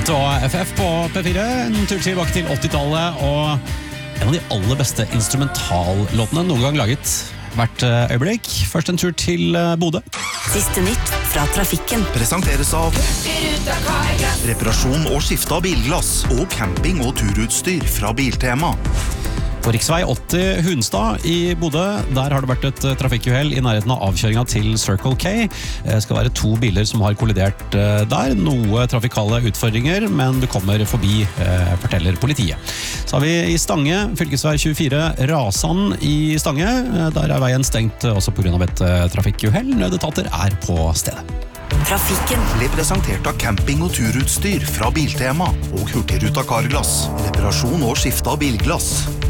Kent og FF på P4, en tur tilbake til 80-tallet, og en av de aller beste instrumentallåtene noen gang laget hvert øyeblikk. Først en tur til Bodø. Siste nytt fra trafikken. Presenteres av reparasjon og skifte av bilglass og camping- og turutstyr fra Biltema. På riksvei 80 Hunstad i Bodø, der har det vært et trafikkuhell i nærheten av avkjøringen til Circle K. Det skal være 2 biler som har kollidert der. Noe trafikale utfordringer, men du kommer forbi, forteller politiet. Så har vi i Stange, fylkesvei 24, Rasan i Stange. Der er veien stengt også på grunn av et trafikkuhell. Nødetater er på stedet. Trafikken. Ble presentert av camping- og turutstyr fra Biltema og Hurtigruta Carglass. Reparasjon og skifte av bilglass.